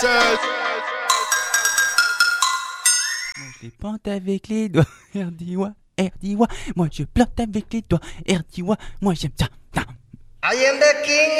Moi je les plante avec les doigts, RDY, RDY. Moi je plante avec les doigts, RDY. Moi j'aime ça. I am the king